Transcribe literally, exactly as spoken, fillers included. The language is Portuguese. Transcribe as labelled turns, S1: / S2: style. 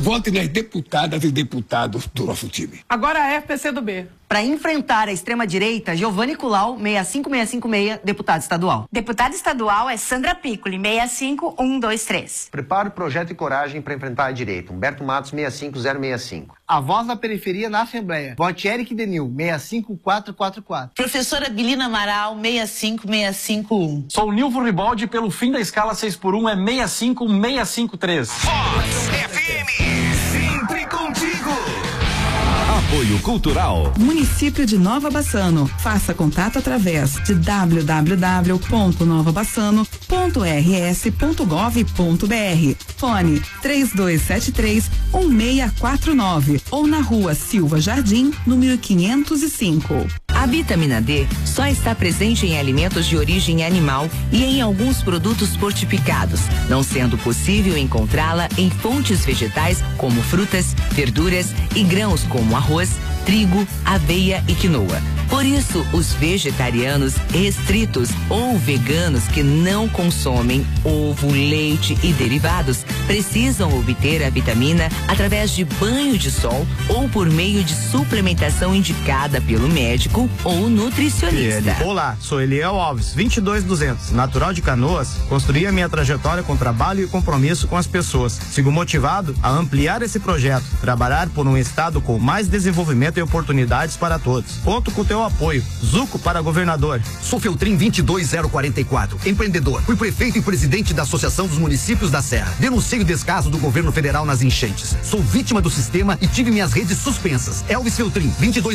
S1: Vote nas deputadas e deputados do nosso time.
S2: Agora é P C do B.
S3: Para enfrentar a extrema-direita, Giovanni Culau, seis cinco seis cinco seis, deputado estadual.
S4: Deputada estadual é Sandra Piccoli, seis cinco um dois três.
S5: Prepare o projeto e coragem para enfrentar a direita. Humberto Matos, seis cinco zero seis cinco.
S6: A voz da periferia na Assembleia. Vote Eric Denil, seis cinco quatro quatro quatro.
S7: Professora Bilina Amaral, seis cinco seis cinco um.
S8: Sou o Nilvo Ribaldi, pelo fim da escala seis por um é seis cinco seis cinco três.
S9: Voz F M, sempre contigo.
S10: Apoio Cultural.
S11: Município de Nova Bassano. Faça contato através de w w w ponto nova bassano ponto r s ponto gov ponto b r. Fone três dois sete três um seis quatro nove ou na rua Silva Jardim, número quinhentos e cinco.
S12: A vitamina D só está presente em alimentos de origem animal e em alguns produtos fortificados, não sendo possível encontrá-la em fontes vegetais como frutas, verduras e grãos como arroz, trigo, aveia e quinoa. Por isso, os vegetarianos restritos ou veganos que não consomem ovo, leite e derivados precisam obter a vitamina através de banho de sol ou por meio de suplementação indicada pelo médico ou nutricionista.
S13: Olá, sou Eliel Alves, vinte e dois duzentos, natural de Canoas. Construí a minha trajetória com trabalho e compromisso com as pessoas. Sigo motivado a ampliar esse projeto, trabalhar por um estado com mais desenvolvimento e oportunidades para todos. Conto com teu apoio. Zuco para governador.
S14: Sou Feltrin vinte e dois zero quatro quatro, empreendedor. Fui prefeito e presidente da Associação dos Municípios da Serra. Denunciei o descaso do governo federal nas enchentes. Sou vítima do sistema e tive minhas redes suspensas. Elvis Feltrin, vinte e dois